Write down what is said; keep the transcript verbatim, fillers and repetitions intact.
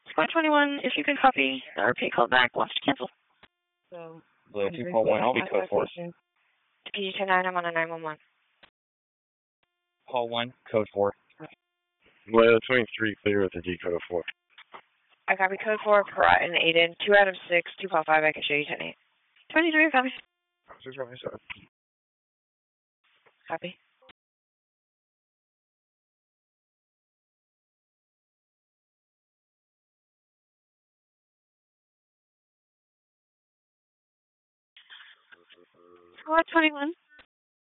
Squad twenty-one, if you can copy the R P call back, we'll have to cancel. So, Blue two four one, I'll be code four. P G ten nine, I'm on a nine one one. Call one, code four. Well, twenty-three, clear with the decode of four. I copy code four, Parat and Aiden, two out of six, two call five, I can show you ten eight. twenty-three, copy. six five seven. Copy. Squad twenty-one,